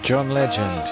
John Legend,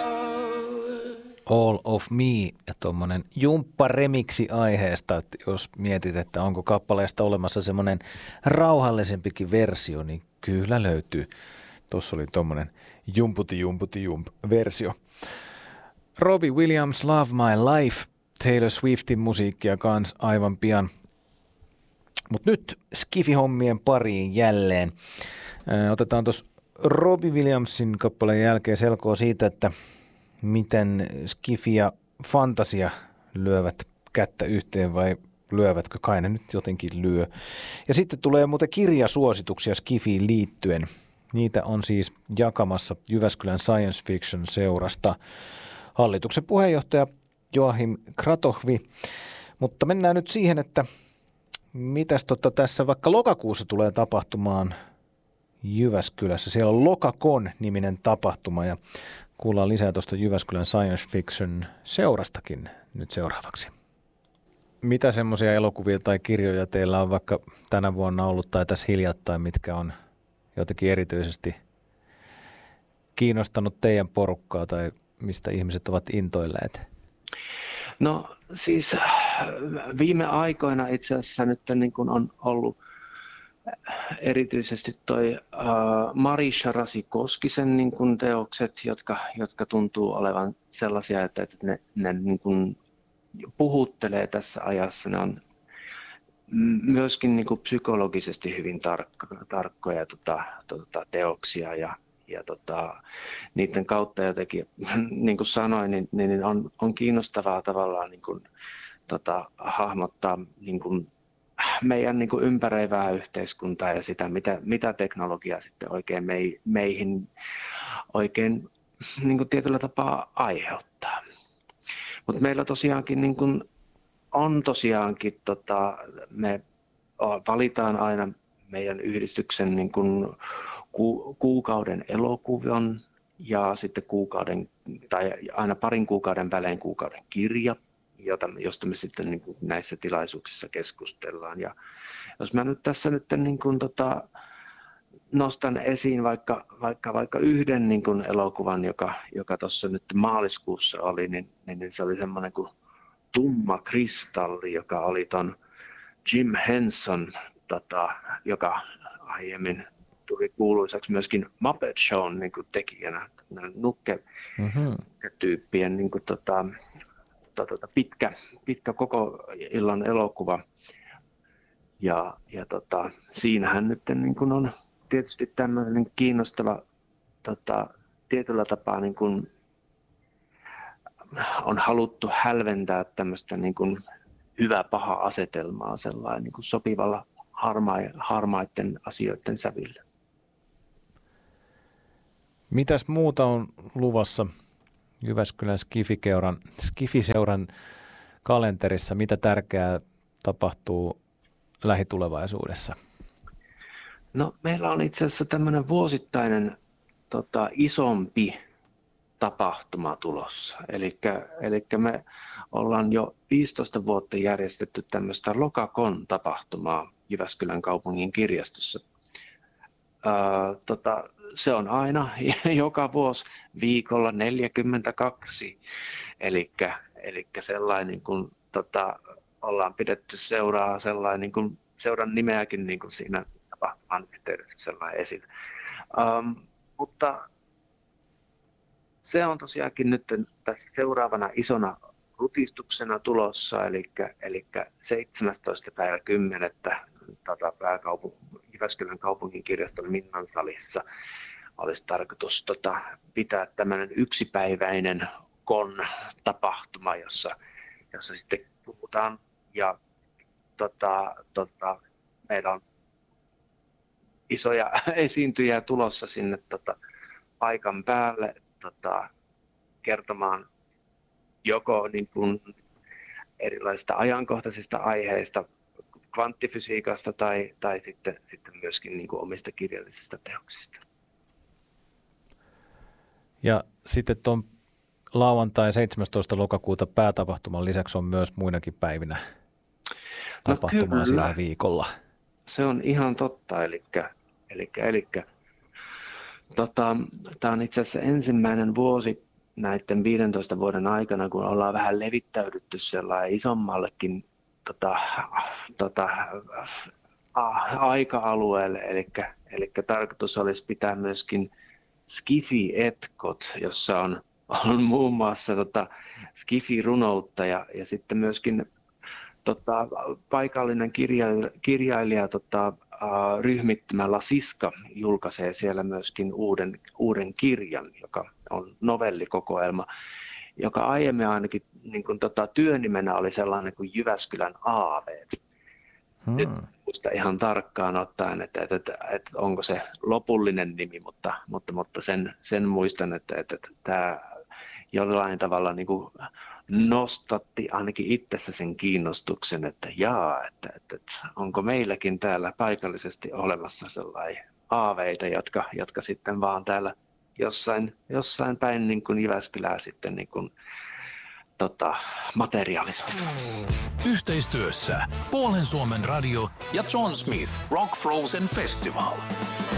All of Me, ja tuommoinen jumpparemiksi aiheesta, että jos mietit, että onko kappaleesta olemassa semmoinen rauhallisempikin versio, niin kyllä löytyy. Tuossa oli tuommoinen jumputi versio. Robbie Williams, Love My Life, Taylor Swiftin musiikkia kans aivan pian. Mutta nyt Skifi-hommien pariin jälleen. Otetaan tuossa Robbie Williamsin kappaleen jälkeen selkoa siitä, että miten Skifi ja fantasia lyövät kättä yhteen vai lyövätkö, kai ne nyt jotenkin lyö. Ja sitten tulee muuten kirjasuosituksia Skifiin liittyen. Niitä on siis jakamassa Jyväskylän Science Fiction seurasta hallituksen puheenjohtaja Joachim Kratochvi. Mutta mennään nyt siihen, että mitäs tässä vaikka lokakuussa tulee tapahtumaan Jyväskylässä. Siellä on Lokakon-niminen tapahtuma ja kuullaan lisää tuosta Jyväskylän Science Fiction seurastakin nyt seuraavaksi. Mitä semmoisia elokuvia tai kirjoja teillä on vaikka tänä vuonna ollut tai tässä hiljattain, mitkä on jotenkin erityisesti kiinnostanut teidän porukkaa tai mistä ihmiset ovat intoilleet? No siis viime aikoina itse asiassa nyt niin kuin on ollut erityisesti toi Marisha Rasi-Koskisen niin kuin teokset, jotka tuntuu olevan sellaisia, että ne niin kuin puhuttelee tässä ajassa. Ne on myöskin niin kuin psykologisesti hyvin tarkkoja teoksia ja niiden kautta jotenkin, niin kuin sanoin, niin on kiinnostavaa tavallaan niin kuin, hahmottaa niin kuin meidän niin kuin ympäröivää yhteiskuntaa ja sitä, mitä teknologia sitten oikein meihin oikein niin kuin tietyllä tapaa aiheuttaa. Mutta meillä tosiaankin niin kuin on tosiaankin, me valitaan aina meidän yhdistyksen niin kuin kuukauden elokuvan ja sitten kuukauden tai aina parin kuukauden välein kuukauden kirja, josta me sitten niin kuin näissä tilaisuuksissa keskustellaan. Ja jos mä nyt tässä nyt niin kuin nostan esiin vaikka yhden niin kuin elokuvan, joka tuossa nyt maaliskuussa oli, niin se oli semmoinen kuin Tumma kristalli, joka oli ton Jim Henson, joka aiemmin tuli kuuluisaksi myöskin Muppet Shown niin kuin tekijänä, nukke-tyyppien niin kuin, pitkä koko illan elokuva. Ja siinähän nyt niin kuin on tietysti tämmöinen kiinnostava tietyllä tapaa niin kuin on haluttu hälventää tämmöistä niin kuin hyvä-paha asetelmaa sellainen niin kuin sopivalla harmaiden asioiden sävillä. Mitäs muuta on luvassa Jyväskylän Skifi-seuran kalenterissa? Mitä tärkeää tapahtuu lähitulevaisuudessa? No, meillä on itse asiassa tämmöinen vuosittainen isompi tapahtuma tulossa. Eli me ollaan jo 15 vuotta järjestetty tämmöistä Lokakon-tapahtumaa Jyväskylän kaupungin kirjastossa. Se on aina joka vuosi viikolla 42, eli sellainen kun ollaan pidetty seuraa sellainen niin kuin seuran nimeäkin niin kuin siinä tapahtuman yhteydessä sellainen esillä. Mutta se on tosiaankin nyt tässä seuraavana isona rutistuksena tulossa, eli 17.10. Jyväskylän kaupungin kirjaston Minnan salissa olisi tarkoitus pitää tämmöinen yksipäiväinen tapahtuma, jossa sitten puhutaan ja meillä on isoja esiintyjiä tulossa sinne paikan päälle kertomaan joko niin kuin erilaisista ajankohtaisista aiheista, kvanttifysiikasta tai sitten myöskin niin kuin omista kirjallisista teoksista. Ja sitten tuon lauantai 17. lokakuuta päätapahtuman lisäksi on myös muinakin päivinä tapahtumaa sillä viikolla. Se on ihan totta, eli Tämä on itse asiassa ensimmäinen vuosi näiden 15 vuoden aikana, kun ollaan vähän levittäydytty sellainen isommallekin aika-alueelle, eli tarkoitus olisi pitää myöskin Skifi-etkot, jossa on muun muassa Skifi-runoutta ja sitten myöskin paikallinen kirjailija ryhmittymä Lasiska julkaisee siellä myöskin uuden kirjan, joka on novellikokoelma, joka aiemmin ainakin niin kuin, työnimenä oli sellainen kuin Jyväskylän aaveet. Nyt muista ihan tarkkaan ottaen, että onko se lopullinen nimi, mutta sen muistan, että tämä jollain tavalla niin kuin nostatti ainakin itsessä sen kiinnostuksen, että onko meilläkin täällä paikallisesti olemassa sellaisia aaveita, jotka sitten vaan täällä jossain päin niin kuin Jyväskylää sitten niin kuin, materialisoitu. Yhteistyössä Puolen Suomen radio ja John Smith Rock Frozen Festival.